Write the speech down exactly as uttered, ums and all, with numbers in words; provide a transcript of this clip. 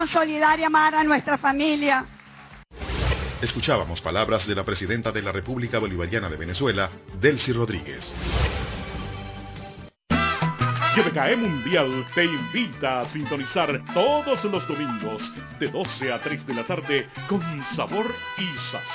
forma solidaria amar a nuestra familia. Escuchábamos palabras de la presidenta de la República Bolivariana de Venezuela, Delcy Rodríguez. G B K E Mundial te invita a sintonizar todos los domingos de doce a tres de la tarde con sabor y sazón.